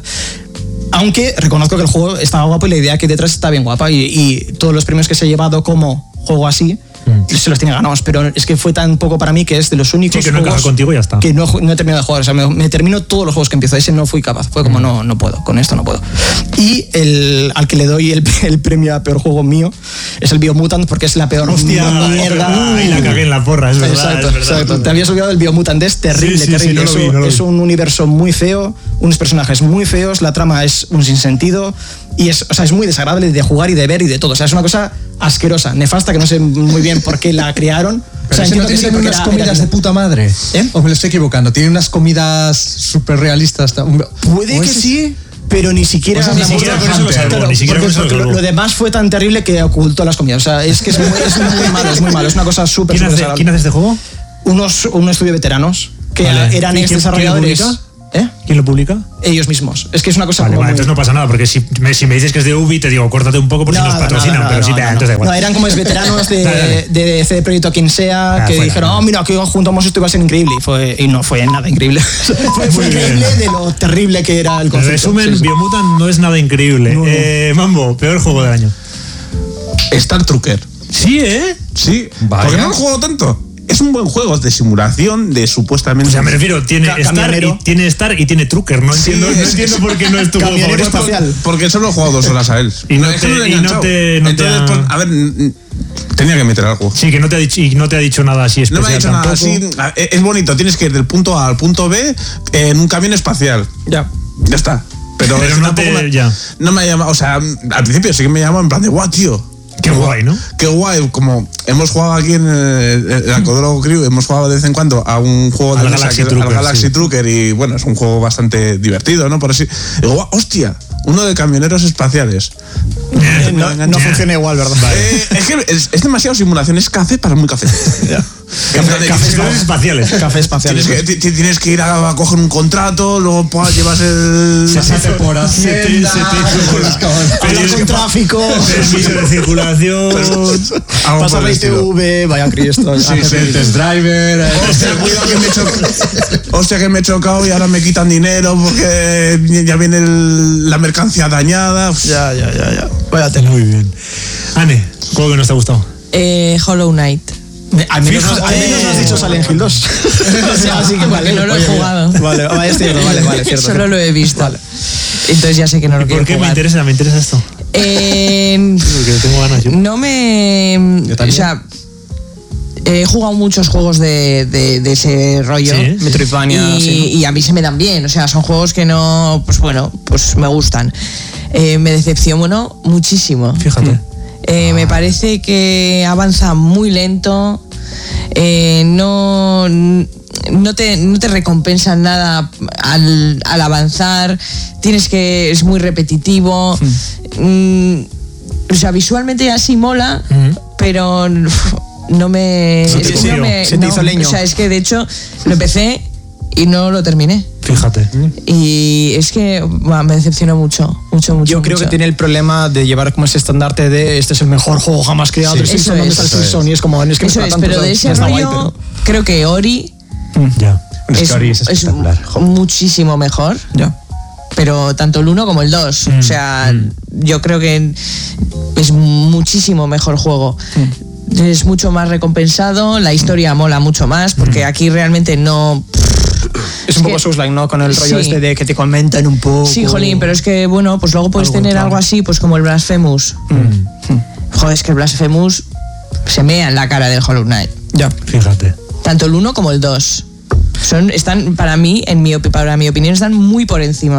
Aunque reconozco que el juego estaba guapo y la idea que hay detrás está bien guapa y, y todos los premios que se ha llevado como juego así se los tiene ganados, pero es que fue tan poco para mí que es de los únicos Sí, que no encaja juegos contigo y ya está. que no, no he terminado de jugar. O sea, me, me termino todos los juegos que empiezo. Ese no fui capaz. Fue como, no, no puedo. Con esto no puedo. Y el, al que le doy el, el premio a peor juego mío es el Biomutant porque es la peor mierda. Ay, la cagué en la porra, es verdad. Exacto, es verdad. exacto. Te habías olvidado del Biomutant. Es terrible, Sí, sí, sí, terrible. no lo vi, es, un- no lo vi. es un universo muy feo, unos personajes muy feos, la trama es un sinsentido y es, o sea, es muy desagradable de jugar y de ver y de todo. O sea, es una cosa asquerosa, nefasta, que no sé muy bien por qué la crearon. O Pero sea, ese no entiendo que sí, tiene porque unas era- comidas era- de puta madre. ¿Eh? ¿O me lo estoy equivocando? Tiene unas comidas súper realistas. Puede ¿O que ese- sí, pero ni siquiera... O sea, ni la siquiera muestra- con eso lo salvó, Claro, ni siquiera porque con eso lo lo, salvó. lo demás fue tan terrible que ocultó las comidas. O sea, es que es muy, es muy malo, es muy malo. Es una cosa súper, ¿Quién súper hace, desagradable. ¿Quién hace este juego? Unos, un estudio de veteranos que Vale. eran ¿Y ex quién- desarrolladores. quién lo publica? ¿Eh? ¿Quién lo publica? Ellos mismos. Es que es una cosa Vale, como vale, muy- entonces no pasa nada, porque si me, si me dices que es de Ubi, te digo, córtate un poco por si nos Nada, patrocinan, nada, pero nada, sí, no, te- no. entonces da igual. No, eran como veteranos de, Dale, dale. de C D Proyecto quien sea, Ah, que fuera, dijeron, fuera. oh, mira, que juntamos esto y va a ser increíble. Y, fue, y no fue nada increíble. fue fue Muy bien. increíble de lo terrible que era el En concepto. resumen, Sí, sí. Biomutant no es nada increíble. No, no. Eh, Mambo, peor juego del año. Star Trucker. Sí, ¿eh? Sí. Vaya. ¿Por qué no lo juego tanto? Es un buen juego de simulación, de supuestamente. O sea, me refiero, tiene Ca- Star, camionero. y, tiene Star y tiene Trucker. No Sí, entiendo, no es- entiendo por qué no es tu juego Camionero favorito. espacial. Porque solo he jugado dos horas a él. Y no es que te- lo he y no enganchado. te- no te Entonces, ha- pues, a ver, mm, tenía que meter algo. Sí, que no te ha dicho, y no te ha dicho nada así No especial me ha dicho nada tampoco. así. Es bonito, tienes que ir del punto A al punto B en un camión espacial. Ya. Ya está. Pero, Pero es que no tampoco te- me, ya. no me ha llamado. O sea, al principio sí que me llamó en plan de guau, tío. Qué guay, ¿no? Qué guay, como hemos jugado aquí en el, el Acodoro Crew, hemos jugado de vez en cuando a un juego de Al mesa Galaxy que- al Trucker, Galaxy sí. Trucker y bueno, es un juego bastante divertido, ¿no? Por así. Digo, guau, hostia, uno de camioneros espaciales. Eh, no, no funciona igual, ¿verdad? Eh, es que es, es demasiado simulación, es café para muy café. Café- Cafés espaciales. Café espacial. Tienes que, ti- ti- tienes que ir a, a coger un contrato, luego pues, llevas el. Se hace por Hacienda. Hablar con tráfico. Permiso de circulación. Algo Pasar por la el I estilo. T V, vaya Cristo. Hace el test driver. eh. Hostia, cuidado que me he chocado. Hostia, que me he chocado y ahora me quitan dinero porque ya viene el- la mercancía dañada. Ya, ya, ya, ya. Vaya tela. Muy bien. Anne, juego que no te ha gustado. Eh, Hollow Knight. Me- Al menos, Fíjate. al menos no has dicho Silent Hill dos. O sea, así que vale. no lo he Oye, jugado. Vale, vale, es cierto, vale, vale, es cierto. Solo lo he visto. Vale. Entonces ya sé que no lo ¿Y quiero por qué me jugar. interesa? Me interesa esto. Eh, Porque tengo ganas yo. no me... Yo O también. sea, he jugado muchos juegos de, de- de ese rollo. Sí. Metroidvania, y, sí, ¿no? y a mí se me dan bien. O sea, son juegos que no... Pues bueno, pues me gustan. Eh, me decepcionó muchísimo. Fíjate. Eh, Me parece que avanza muy lento. Eh, no, no, te, no te recompensan nada al, al avanzar. Tienes que. Es muy repetitivo. Mm, o sea, visualmente ya sí mola, Ujú. pero no me. No te es que cogió. Se te hizo leño. O sea, es que de hecho lo empecé y no lo terminé. Fíjate. Y es que buah, me decepcionó mucho, mucho, mucho. Yo creo que mucho. tiene el problema de llevar como ese estandarte de este es el mejor juego jamás creado. Sí, el Simpson, eso ¿dónde es. está el Eso es. Simpson? Y es como, es que Eso me es, está tanto, pero de ¿sabes? ese Está guay, rollo, pero- creo que Ori Ya. Es que Ori es espectacular. muchísimo mejor. Ya. Pero tanto el uno como el dos. O sea, yo creo que es muchísimo mejor juego. Es mucho más recompensado, la historia mola mucho más, porque aquí realmente no. Es un que- poco Souls-like, ¿no? Con el rollo Sí. este de que te comentan un poco. Sí, jolín, pero es que, bueno, pues luego puedes Algo tener entrado. algo así, pues como el Blasphemous. Joder, es que el Blasphemous se mea en la cara del Hollow Knight. Ya. Fíjate. Tanto el uno como el dos. Son, están, para mí, en mi, opi- para mi opinión, están muy por encima.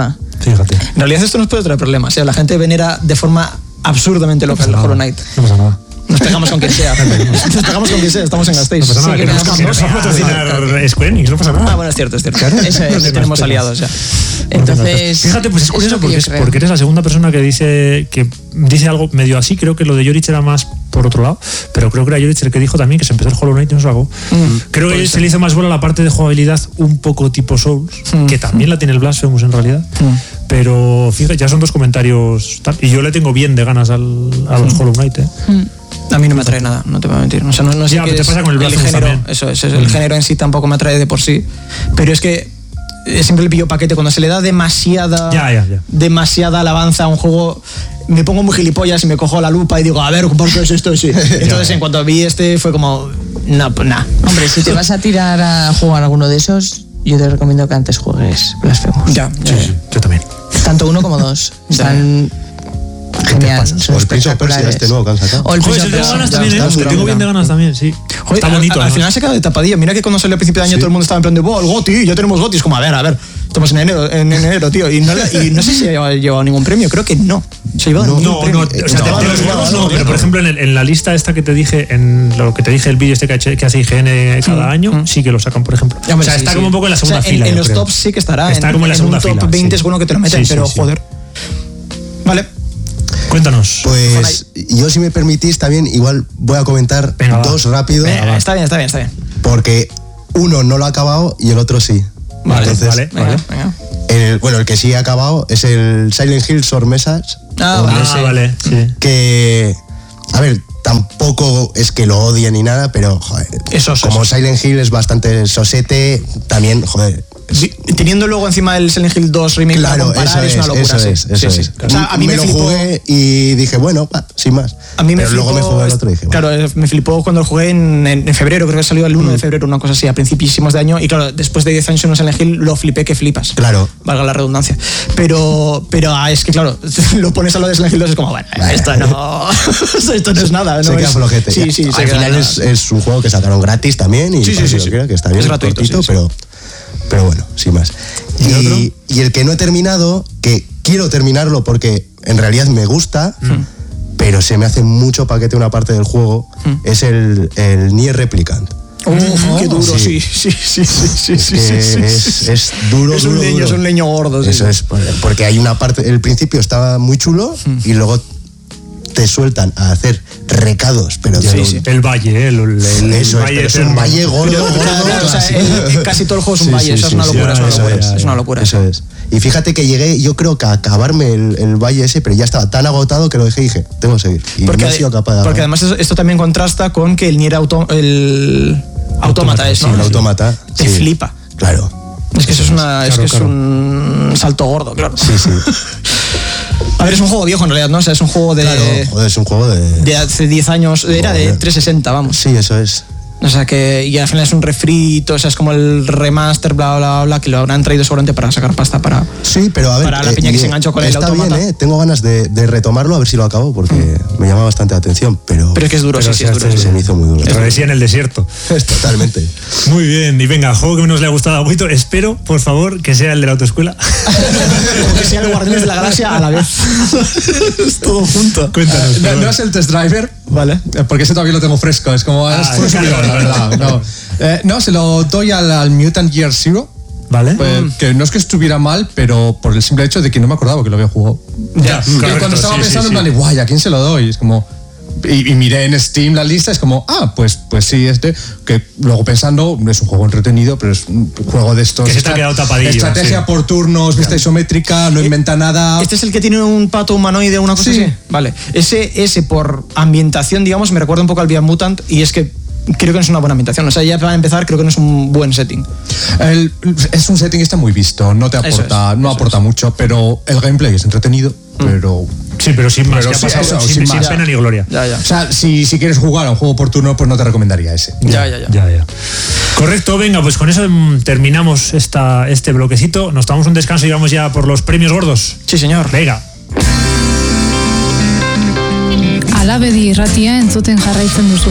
Fíjate. En realidad esto nos puede traer problemas. O sea, la gente venera de forma absurdamente loca el Hollow Knight. No pasa nada. Nos pegamos con quien sea. Nos pegamos con quien sea, estamos en Gasteiz. No pasa nada, Sí, que que nos nos que nos va a patrocinar Square Enix, no pasa nada. Ah, bueno, es cierto, es cierto. Eso es. Tenemos aliados ya. Entonces. Fíjate, pues es eso curioso que porque, yo es- creo. porque eres la segunda persona que dice que dice algo medio así. Creo que lo de Yorich era más por otro lado, pero creo que era Yorich el que dijo también que se empezó el Hollow Knight y no se lo acabó. Creo que se le hizo más bola la parte de jugabilidad un poco tipo Souls, que también la tiene el Blasphemous en realidad. Pero fíjate, ya son dos comentarios tal, y yo le tengo bien de ganas al, al Hollow Knight. ¿eh? A mí no me atrae nada, no te voy a mentir. O sea, no, no sé Ya, qué pero te es pasa con el Blasphemous género. también. Eso es, es el género en sí tampoco me atrae de por sí. Pero es que eh, siempre le pillo paquete. Cuando se le da demasiada, Ya, ya, ya. demasiada alabanza a un juego, me pongo muy gilipollas y me cojo la lupa y digo, a ver, ¿por qué es esto? Sí. Entonces, en cuanto vi este, fue como, no, pues nada. Hombre, si te vas a tirar a jugar alguno de esos, yo te recomiendo que antes juegues Blasphemous. Ya, ya, ya. Yo también. Tanto uno como dos. Están genial. pasa? Son O el Prince of Persia espectaculares. este nuevo que han sacado. O el Joder, Prince si of tengo Persia. ganas está- también, está ¿eh? muy Tengo bien. bien de ganas también, sí. Joder, Está al- bonito. Al, además. final se acaba de tapadillo. Mira que cuando salió a principio de año Sí. todo el mundo estaba en plan de, ¡wow, el GOTY! Ya tenemos GOTY. Es como, a ver, a ver. Estamos en enero, en enero tío. Y no, le- y no sé si ha llevado, llevado ningún premio. Creo que no. Se ha llevado ningún No, premio. no, o sea, No, de- de no, los no, gordos no, no, no, pero no. por ejemplo en, el- en la lista esta que te dije, en lo que te dije, el vídeo este que, ha hecho- que hace I G N cada año, sí que lo sacan, por ejemplo. Ya, hombre, o sea, sí, está sí. como un poco en la segunda O sea, fila. En, en yo los creo. tops sí que estará. Está en, como en la en segunda un top fila, veinte sí. seguro que te lo meten, Sí, sí, pero sí. joder. Vale. Cuéntanos. Pues yo, si me permitís, también igual voy a comentar Venga, va. dos rápido, Venga, está bien, está bien, está bien. porque uno no lo ha acabado y el otro sí. Vale, Entonces, vale. Venga, venga. el, bueno, el que sí ha acabado es el Silent Hill Sword Message, Ah, vale, Ah, sí. vale, sí. que, a ver, tampoco es que lo odie ni nada, pero, joder, Eso, eso, como eso. Silent Hill es bastante sosete, también, joder, es- Vi- Teniendo luego encima el Silent Hill dos remake para claro, comparar, eso es una es, locura. eso sí. es, eso Sí, es. sí. O sea, a mí me, me, lo flipó. jugué y dije, bueno, va, sin más. A mí me Pero flipó, luego me jugué el otro y dije, bueno. claro, eh, me flipó cuando lo jugué en, en- en febrero, creo que salió el uno de febrero, una cosa así, a principísimos de año. Y claro, después de diez años en un Silent Hill, lo flipé que flipas. Claro. Valga la redundancia. Pero, pero ah, es que claro, lo pones a lo de Silent Hill dos, es como, bueno, esto no, esto no es nada. se no queda es- flojete. Sí, sí, se Al queda final nada. es, es un juego que sacaron gratis también y Sí, sí, para sí, quien lo sí. quiera, que está bien, Es gratuito, cortito, sí, sí. pero, pero bueno, sin más. ¿Y otro? Y, y el que no he terminado, que quiero terminarlo porque en realidad me gusta, pero se me hace mucho paquete una parte del juego, es el, el Nier Replicant. Uf, qué duro, sí, Sí. sí, sí, sí, sí, Es sí, que sí, sí, es, sí. es duro, Es un duro, leño, duro. es un leño gordo, sí. Eso es, porque hay una parte, el principio está muy chulo y luego te sueltan a hacer recados, pero de Sí, lo- sí. El valle, ¿eh? el, el, el Eso es, valle pero es un eterno. valle gordo, gordo. Claro, o sea, así. el- el- casi todo el juego es un Sí, valle, sí, eso es sí, una sí, locura, es una eso locura, es, es una locura. Eso es. Y fíjate que llegué, yo creo que a acabarme el, el valle ese, pero ya estaba tan agotado que lo dejé y dije, tengo que seguir. Y Porque, no he sido capaz de porque acabar. además eso- esto también contrasta con que el Nier auto, el autómata es, Sí, ¿no? el autómata. Te sí. flipa. Claro. Es que eso es una, es Claro, que es claro. un salto gordo, claro. Sí, sí. A ver, es un juego viejo en realidad, ¿no? O sea, es un juego de, Claro, joder, es un juego de... de hace diez años, era de Joder. trescientos sesenta, vamos. Sí, eso es. O sea que, y al final es un refrito, o sea, es como el remaster, bla, bla, bla, que lo habrán traído seguramente para sacar pasta para... Sí, pero a ver... Para la peña que y, se enganchó con el está autómata. bien, ¿eh? Tengo ganas de, de retomarlo, a ver si lo acabo, porque me llama bastante la atención, pero... Pero es que es duro, Pero sí, sí, se es duro. hace- se me hizo muy duro. Travesía en el desierto. Totalmente. Muy bien, y venga, juego que menos le ha gustado a Buito. Espero, por favor, que sea el de la autoescuela. O que sea el Guardianes de la Galaxia a la vez. Es todo junto. Cuéntanos. No, perdón. no es el test driver, Vale. eh, porque ese todavía lo tengo fresco. Es como. Ah, es fue un claro, subidón, la claro. verdad. No. Eh, no, se lo doy al, al Mutant Year Zero. ¿Vale? eh, que no es que estuviera mal, pero por el simple hecho de que no me acordaba que lo había jugado. Ya, Y correcto, cuando estaba sí, pensando sí, en sí. plan, de, guay, ¿a quién se lo doy? Es como. Y, y miré en Steam la lista, es como, ah, pues, pues sí, este. Que luego pensando, es un juego entretenido, pero es un juego de estos. Que se te ha estra- quedado tapadillo, Estrategia sí. por turnos, vista isométrica, no inventa nada. Este es el que tiene un pato humanoide o una cosa Sí. así. Vale. Ese, ese por ambientación, digamos, me recuerda un poco al Biomutant y es que creo que no es una buena ambientación. O sea, ya para empezar, creo que no es un buen setting. El- es un setting que está muy visto, no te Eso aporta, es, no eso aporta mucho, pero el gameplay es entretenido, pero... Sí, pero sin más, Pero que ha sí, pasado eso, sin, sin sin más. pena ni gloria. Ya, ya. O sea, si, si quieres jugar a un juego por turno, pues no te recomendaría ese. Ya, ya, ya. Ya, ya. Correcto, venga, pues con eso mm, terminamos esta, este bloquecito. Nos tomamos un descanso y vamos ya por los premios gordos. Sí, señor. Venga. Alabedi irratia entzuten jarraitzen duzu.